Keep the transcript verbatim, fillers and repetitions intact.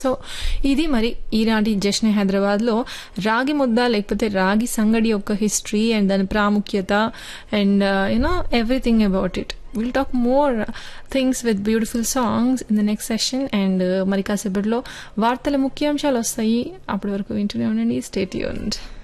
So ఇది మరి ఈనాటి జశ్న్ హైదరాబాద్లో రాగి ముద్ద లేకపోతే రాగి సంగడి యొక్క హిస్టరీ అండ్ దాని ప్రాముఖ్యత and you know everything about it. Will talk more things with beautiful songs in the next session. And మరి కాసేపట్లో వార్తల ముఖ్యాంశాలు వస్తాయి. అప్పటి వరకు వింటూనే ఉండండి. Stay tuned.